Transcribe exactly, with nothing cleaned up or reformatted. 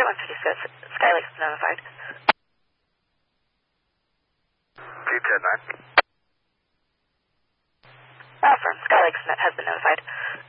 one fifty-six, Skylake's been notified. G ten nine. Affirm, Skylake's has been notified.